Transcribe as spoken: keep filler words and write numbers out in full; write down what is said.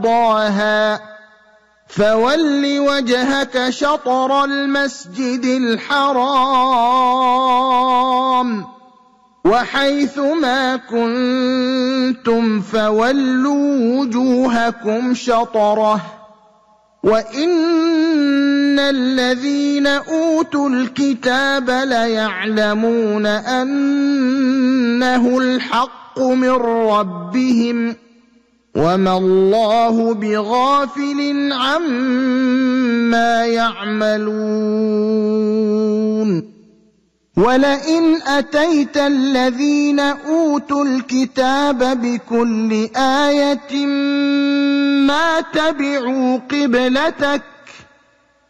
أرضاها فول وجهك شطر المسجد الحرام وحيث ما كنتم فولوا وجوهكم شطره وإن الذين أوتوا الكتاب ليعلمون أنه الحق من ربهم وما الله بغافل عما يعملون ولئن أتيت الذين أوتوا الكتاب بكل آية ما تبعوا قبلتك